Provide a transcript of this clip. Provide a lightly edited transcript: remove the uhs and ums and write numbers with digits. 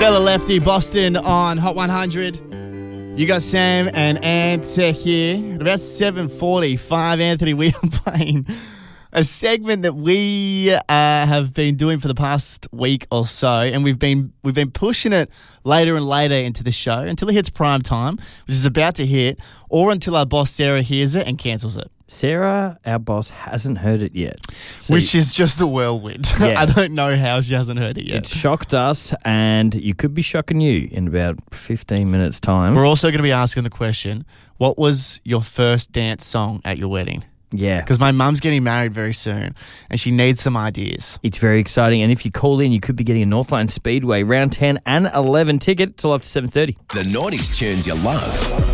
Bella Lefty, Boston on Hot 100. You got Sam and Ant here. At about 7:45, Anthony, we are playing a segment that we have been doing for the past week or so, and we've been pushing it later and later into the show until it hits prime time, which is about to hit, or until our boss Sarah hears it and cancels it. Sarah, our boss, hasn't heard it yet. So which is just a whirlwind. Yeah. I don't know how she hasn't heard it yet. It shocked us, and you could be shocking you in about 15 minutes' time. We're also going to be asking the question, what was your first dance song at your wedding? Yeah. Because my mum's getting married very soon, and she needs some ideas. It's very exciting, and if you call in, you could be getting a Northline Speedway round 10 and 11 ticket till after 7:30. The 90s tunes you love.